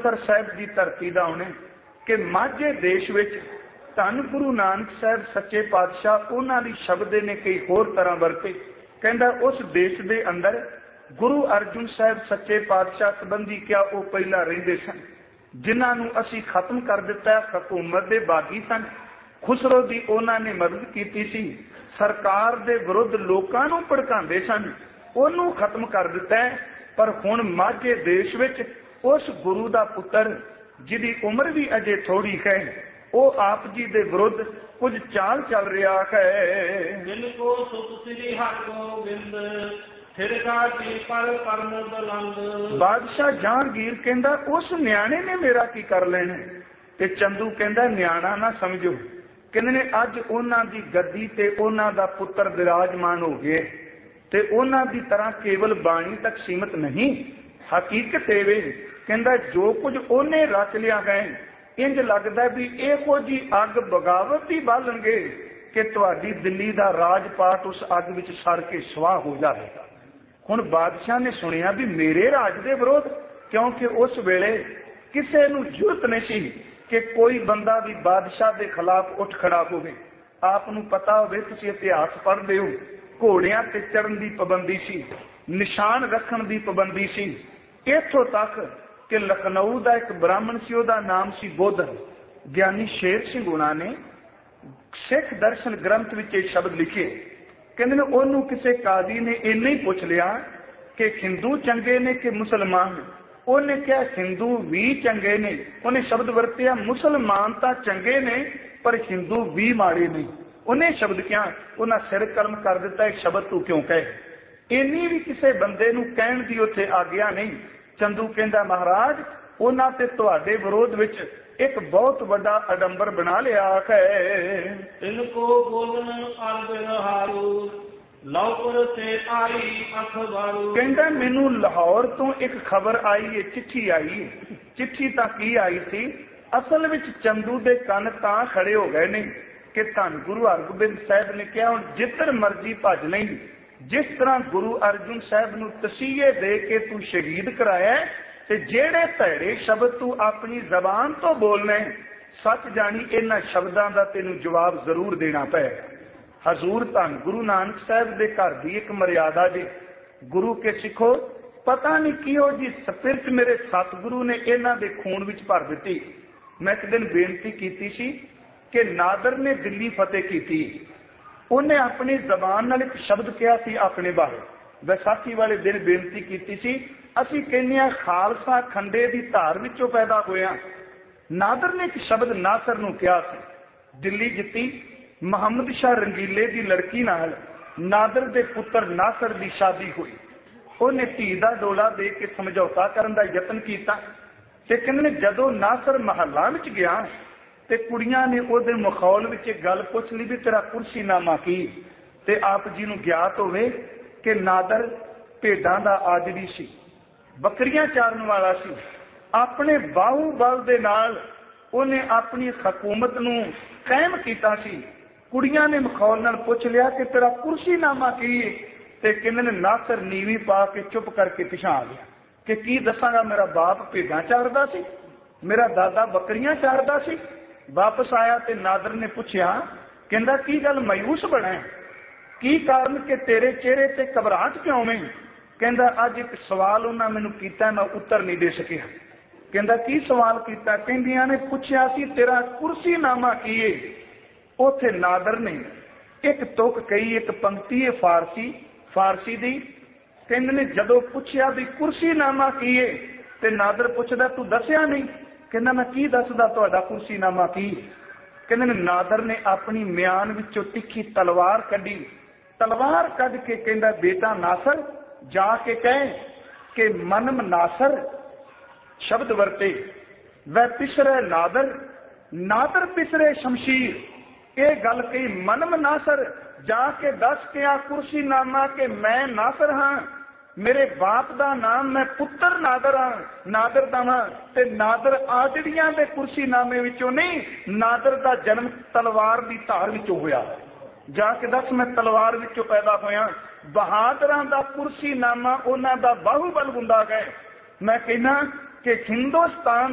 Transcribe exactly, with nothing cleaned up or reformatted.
Sir साहब की धरती का उन्हें कि माझे देश विच धन गुरु नानक साहब सच्चे पातशाह उन्होंने शब्द ने कई होर तरह वरते। कहता उस देश के अंदर गुरु अर्जुन साहब सच्चे पातशाह संबंधी क्या वो पहला रहिंदे सन, जिन्होंने असी खत्म कर दिता। हुकूमत के बागी सन, खुसरो की उन्होंने मदद की सी, सरकार के विरुद्ध लोगों को भड़काते सन, उन्होंने खत्म कर दिता है। पर हुण माझे देश विच उस गुरु का पुत्र जिहदी उम्र भी अजे थोड़ी है, वो आप जी के विरुद्ध कुछ चाल चल रहा है। जिनको सुख श्री हरगोबिंद बादशाह जहांगीर कहता उस न्याणे ने मेरा की कर लेना। ते चंदू कहता न्याणा ना समझो, कहने अज उन्हां दी गद्दी ते उन्हां दा पुत्र विराजमान हो गए ते उन्हां दी तरह केवल बाणी तक सीमित नहीं, हकीकत एवे कहता जो कुछ उन्हें रच लिया गए इंज लगता भी इहो जी अग बगावत ही बालणगे कि तुहाडी दिल्ली दा राजपाट उस अग विच सड़ के स्वाह हो जाएगा। हुण बादशाह ने सुनिया भी मेरे राज के विरोध, क्योंकि उस वेले किसी नूं जरूरत नहीं सी कि कोई बंदा भी बादशाह के खिलाफ उठ खड़ा होवे। आप नूं पता होवे, तुसीं इतिहास पढ़दे हो, घोड़ियां ते चढ़न की पाबंदी सी, निशान रखण की पाबंदी सी, इत्थों तक कि लखनऊ का एक ब्राह्मण सी, उहदा नाम सी बोधन। ज्ञानी शेर सिंह हुणां ने सिख दर्शन ग्रंथ विच एक शब्द लिखे, कहते ने ओनू किसी काजी ने इन्ना ही पूछ लिया कि हिंदू चंगे ने कि मुसलमान। उन्हें क्या हिंदू भी चंगे ने, उन्हें शब्द वरतिया मुसलमान तो चंगे ने पर हिंदू भी माड़े नहीं। उन्हें शब्द क्या उन्हें सिर कलम कर दिता, एक शब्द तू क्यों कहे। इन्नी भी किसी बंदे नूं कहण दी उत्थे आग्या नहीं। चंदू कहता महाराज उन्हां ते तुहाडे विरोध विच एक बहुत बड़ा अडंबर बना लिया है। इनको बोलन अरबहारू लाहौर से आई अखबारू। कहता मैनू लाहौर तो एक खबर आई है, चिट्ठी आई। चिट्ठी तां की आई थी, असल विच चंदू दे कन तां खड़े हो गए ने कि धन गुरु हरगोबिंद साहब ने कहा हुण जिधर मर्जी भज नहीं, जिस तरह गुरु अर्जुन साहब नूं तसीहे दे के तू शहीद कराया ते जेड़े भैड़े शब्द तू अपनी जबान तो बोलना है, सच जानी इन्हां शब्दां दा तैनूं जवाब जरूर देना पएगा। हजूर धन गुरु नानक साहब दे घर दी एक मर्यादा जी, गुरु के सिखो पता नहीं किहो जी स्पिरिट मेरे सतगुरु ने इन्हां दे खून विच भर दित्ती। मैं एक दिन बेनती कीती सी कि नादर ने दिल्ली फतेह की, उन्हें अपनी जबान नाल एक शब्द कहा सी अपने बारे। वैसाखी वाले दिन बेनती की सी, असी कहने खालसा खंडे की धार विचों पैदा होया। नादर ने एक शब्द नासर नूं कहा सी, दिल्ली जित्ती, मुहम्मद शाह रंगीले की लड़की नाल नादर के पुत्र नासर की शादी हुई। उन्हें धी का डोला दे के समझौता करने का यत्न किया ते कहंदे जदों नासर महल्ला विच गया ते कुड़ियां ने उहदे मखौल विच गल पुछ ली भी तेरा कुर्सीनामा की। ते आप जी नूं ज्ञात होवे कि नादर भेडां दा आदरी सी, बकरियां चारन वाला सी। अपने बाहूबल दे नाल उन्हें अपनी हकूमत नूं कायम कीता सी। कुड़ियां ने मखौल नाल पुछ लिया कि तेरा कुर्सीनामा की है, ते कहंदे ने नासर नीवी पा के चुप करके पिछा आ गया कि की दसांगा, मेरा बाप भेडां चारदा सी, मेरा दादा बकरियां चारदा सी। वापस आया ते नादर ने पूछया, कहंदा की गल मायूस बना है, की कारण कि तेरे चेहरे ते घबराहट क्यों में। कहंदा अज एक सवाल उन्हां मैनूं कीता, मैं उत्तर नहीं दे सकिया। कहंदा की सवाल कीता, कहंदियां ने पुछया सी तेरा कुर्सीनामा की है। उथे नादर ने एक तुक कही, एक पंक्ति है फारसी फारसी दी। कहंदे ने जदों पुछया भी कुर्सीनामा की है ते नादर पुछदा तू दसिया नहीं। कहना मैं की दसदा तुहाडा कुर्सीनामा की। कहंदे ने नादर ने अपनी म्यान विचों तिखी तलवार कढ़ी, तलवार कढ़ के कहंदा बेटा नासर जाके कहे कि मनम नासर शब्द वरते, वह पिसरे नादर नादर पिसरे शमशीर। ये गल कही मनम नासर, जाके दस के आ कुर्सीनामा के मैं नासर हाँ, मेरे बाप का नाम मैं पुत्र नादर हाँ, नादर दा हाँ ते नादर आदड़ियां दे कुर्सीनामे विचों नहीं, नादर दा जन्म तलवार की धार विचों होया। जाके दस मैं तलवार विचों पैदा होया। बहादुरां दा कुर्सीनामा उन्हां दा बाहूबल हुंदा है। मैं कहना कि हिंदुस्तान